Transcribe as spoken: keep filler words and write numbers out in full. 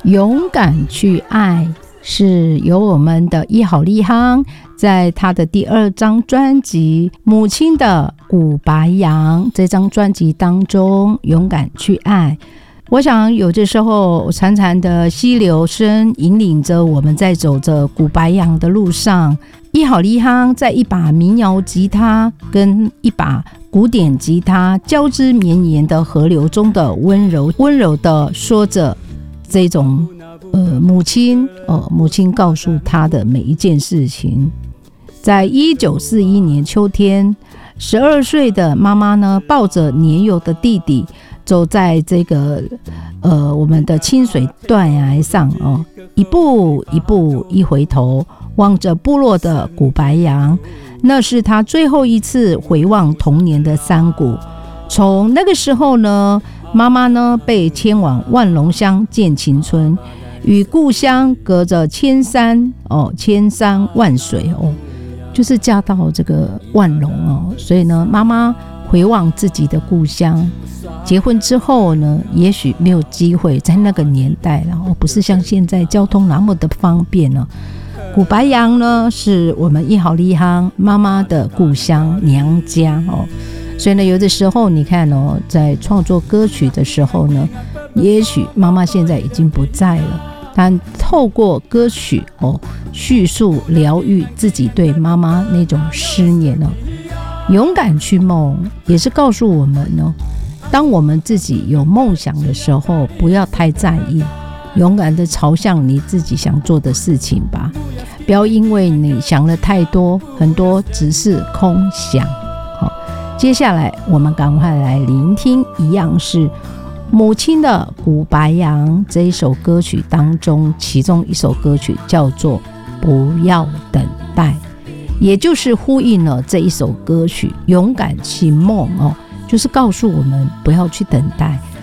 勇敢去爱是由我们的一好利夯在他的第二张专辑《母亲的古白杨》这张专辑当中勇敢去爱。我想有的时候潺潺的溪流声引领着我们在走着古白杨的路上，一好利夯在一把民谣吉他跟一把古典吉他交织绵延的河流中的温柔温柔的说着这种呃母亲呃母亲告诉他的每一件事情。在一九四一年秋天，十二岁的妈妈呢抱着年幼的弟弟走在这个呃我们的清水断崖上哦，一步一步一回头望着部落的古白杨，那是他最后一次回望童年的山谷。从那个时候呢，妈妈呢被迁往万隆乡建琴村，与故乡隔着千山哦，千山万水哦，就是嫁到这个万隆哦，所以呢，妈妈回望自己的故乡。结婚之后呢，也许没有机会在那个年代，然后不是像现在交通那么的方便呢。古白杨呢，是我们一好利夯妈妈的故乡娘家哦，所以呢，有的时候你看哦，在创作歌曲的时候呢，也许妈妈现在已经不在了，但透过歌曲哦，叙述疗愈自己对妈妈那种思念哦。勇敢去梦也是告诉我们哦，当我们自己有梦想的时候，不要太在意，勇敢的朝向你自己想做的事情吧，不要因为你想了太多，很多只是空想。好，接下来我们赶快来聆听一样是母亲的古白杨这一首歌曲当中，其中一首歌曲叫做不要等待，也就是呼应了这一首歌曲勇敢去梦哦，就是告诉我们不要去等待，